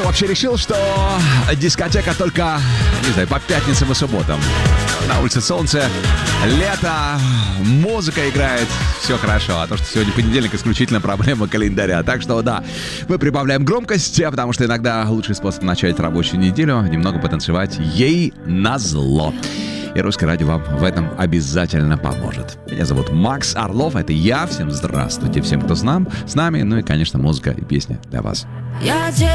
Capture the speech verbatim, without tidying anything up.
что, вообще решил, что дискотека только, не знаю, по пятницам и субботам? На улице солнце, лето, музыка играет, все хорошо. А то, что сегодня понедельник, исключительно проблема календаря. Так что, да, мы прибавляем громкость, потому что иногда лучший способ начать рабочую неделю — немного потанцевать ей назло. И Русское радио вам в этом обязательно поможет. Меня зовут Макс Орлов, это я. Всем здравствуйте, всем, кто с нами, с нами. Ну и, конечно, музыка и песня для вас.